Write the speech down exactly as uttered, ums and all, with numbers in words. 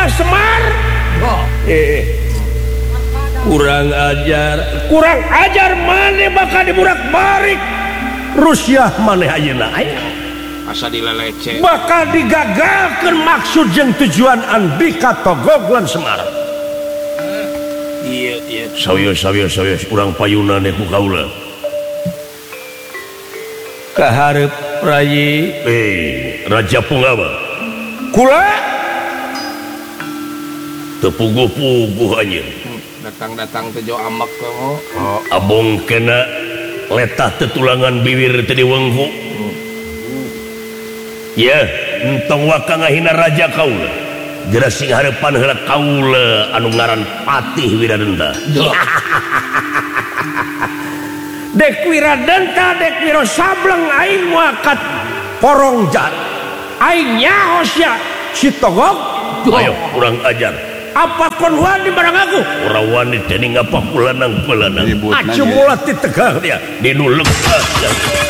Semar eh kurang ajar kurang ajar mana bakal diburak-balik Rusia mana ayeuna asa dileleceh bakal digagalkan maksud jeung tujuan Andika Togoglan Semar. Iya iya sawios sawios sawios urang payunan ku kaula kaharep rayi eh Raja Pungawa kula tepuguh-puguh anjeun datang-datang teh jo amak kamu oh. Abong kena letah tetulangan bibir teu diwengku ya entong waka ngahina raja kaula geura sing hareupan heula kaula anu ngaran Patih Wiradenta Dek Wiradenta dek Wiro Sableng aing wakat porong jat aing nyaho sia si Togog ayo kurang ajar apa kon wani barang aku ora wani teh ning apa kulanang-kulanang acu mulat di tegah dia di nu leungkeun